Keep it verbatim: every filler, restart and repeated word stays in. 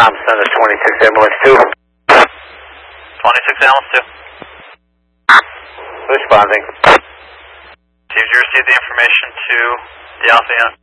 Tom Center, twenty-six ambulance two. twenty-six ambulance two. Responding. Did you receive the information to the Alpha unit?